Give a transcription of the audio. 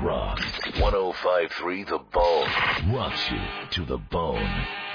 Rock. 105.3 The Bone. Rocks you to the bone.